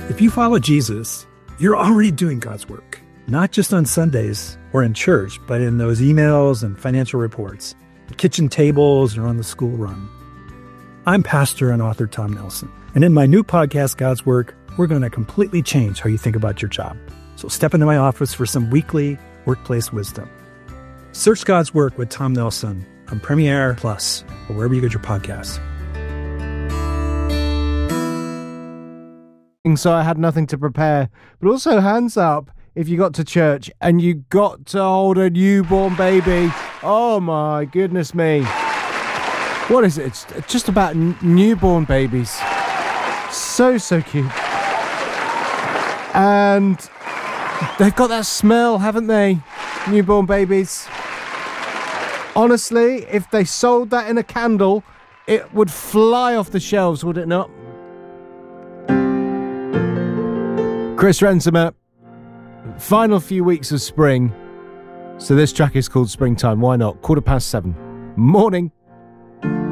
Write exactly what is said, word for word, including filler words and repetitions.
If you follow Jesus, you're already doing God's work, not just on Sundays or in church, but in those emails and financial reports, the kitchen tables, or on the school run. I'm pastor and author Tom Nelson, and in my new podcast, God's Work, we're going to completely change how you think about your job. So step into my office for some weekly workplace wisdom. Search God's Work with Tom Nelson on Premiere Plus or wherever you get your podcasts. So I had nothing to prepare, but also hands up if you got to church and you got to hold a newborn baby. Oh my goodness me. What is it? It's just about n- newborn babies. So, so cute. And they've got that smell, haven't they? Newborn babies. Honestly, if they sold that in a candle, it would fly off the shelves, would it not? Chris Rensimer, final few weeks of spring. So this track is called Springtime. Why not? Quarter past seven. Morning.